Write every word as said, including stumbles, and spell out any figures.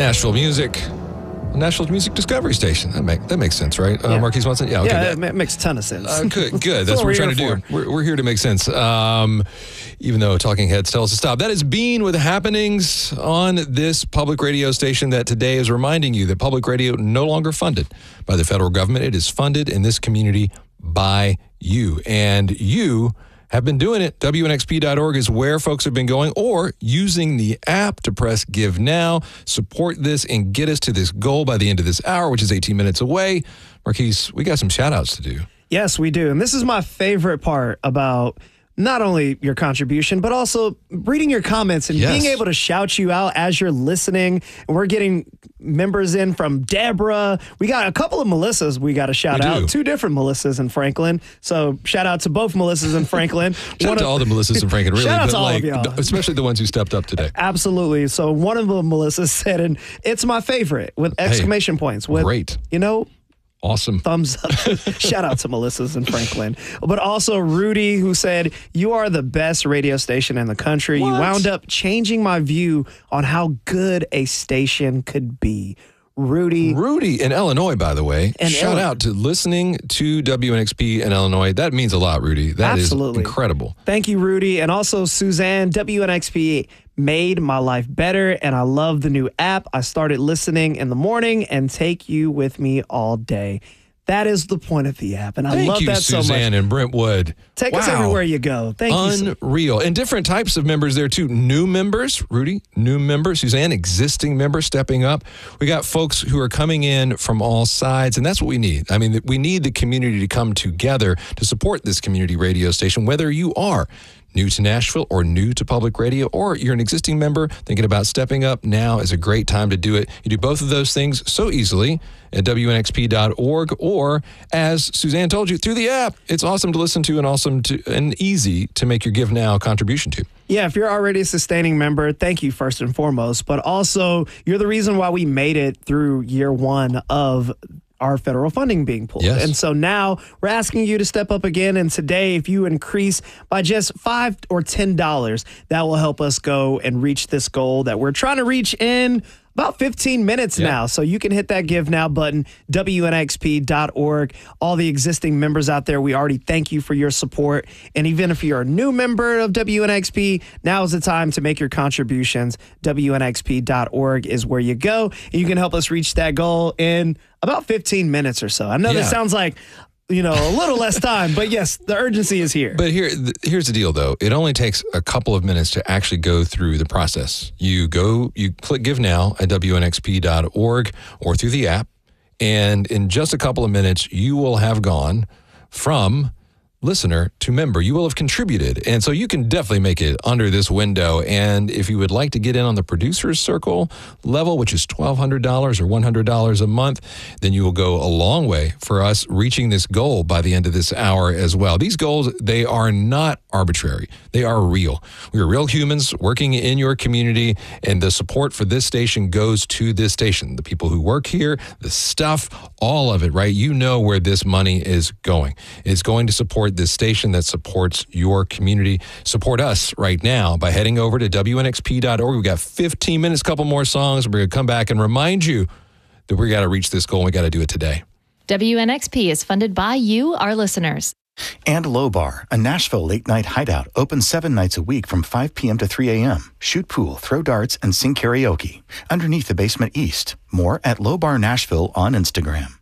Nashville Music. Nashville Music Discovery Station. That, make, that makes sense, right? Uh, Yeah. Marquise Munson? Yeah, okay. Yeah, that, it makes a ton of sense. Uh, good, good. That's what what we're we're trying to here do. We're, we're here to make sense. Um, even though Talking Heads tell us to stop. That is Bean with happenings on this public radio station that today is reminding you that public radio no longer funded by the federal government. It is funded in this community by you. And you have been doing it. W N X P dot org is where folks have been going, or using the app to press Give Now. Support this and get us to this goal by the end of this hour, which is eighteen minutes away. Marquise, we got some shout outs to do. Yes, we do. And this is my favorite part about not only your contribution, but also reading your comments and Yes. being able to shout you out as you're listening. And we're getting members in from Deborah. We got a couple of Melissas we got to shout We out. do. Two different Melissas in Franklin. So shout out to both Melissas in Franklin. Shout One out to of- all the Melissas and Franklin, really. Shout out but to all like, of y'all. especially the ones who stepped up today. Absolutely. So one of the Melissas said, and it's my favorite with exclamation points. With, great. You know, Awesome. thumbs up. Shout out to Melissa's in Franklin. But also Rudy, who said, you are the best radio station in the country. You What? wound up changing my view on how good a station could be. Rudy. Rudy in Illinois, by the way. And Shout Illinois. out to listening to W N X P in Illinois. That means a lot, Rudy. That Absolutely. is incredible. Thank you, Rudy. And also Suzanne, W N X P made my life better, and I love the new app. I started listening in the morning and take you with me all day. That is the point of the app, and I Thank love you, that so much. Suzanne and Brentwood. Take us Wow. everywhere you go. Thank you. so- Unreal. And different types of members there, too. New members, Rudy, new members. Suzanne, existing members stepping up. We got folks who are coming in from all sides, and that's what we need. I mean, we need the community to come together to support this community radio station, whether you are new to Nashville or new to public radio, or you're an existing member thinking about stepping up. Now is a great time to do it. You do both of those things so easily at W N X P dot org, or as Suzanne told you, through the app. It's awesome to listen to and awesome to and easy to make your Give Now contribution to. Yeah, if you're already a sustaining member, thank you first and foremost. But also, you're the reason why we made it through year one of our federal funding being pulled. Yes. And so now we're asking you to step up again. And today, if you increase by just five or ten dollars, that will help us go and reach this goal that we're trying to reach in about fifteen minutes Yeah. now. So you can hit that Give Now button, W N X P dot org. All the existing members out there, we already thank you for your support. And even if you're a new member of W N X P, now is the time to make your contributions. W N X P dot org is where you go. And you can help us reach that goal in about fifteen minutes or so. I know Yeah. that sounds like, you know, a little less time, but yes, the urgency is here. But here, th- here's the deal, though. It only takes a couple of minutes to actually go through the process. You go, you click Give Now at W N X P dot org or through the app, and in just a couple of minutes, you will have gone from listener to member. You will have contributed. And so you can definitely make it under this window. And if you would like to get in on the producer's circle level, which is twelve hundred dollars or one hundred dollars a month, then you will go a long way for us reaching this goal by the end of this hour as well. These goals, they are not arbitrary. They are real. We are real humans working in your community, and the support for this station goes to this station. The people who work here, the stuff, all of it, right? You know where this money is going. It's going to support this station that supports your community. Support us right now by heading over to W N X P dot org. We've got fifteen minutes, couple more songs. We're going to come back and remind you that we got to reach this goal. And we got to do it today. W N X P is funded by you, our listeners. And Low Bar, a Nashville late-night hideout, open seven nights a week from five p.m. to three a.m. Shoot pool, throw darts, and sing karaoke. Underneath the Basement East. More at Low Bar Nashville on Instagram.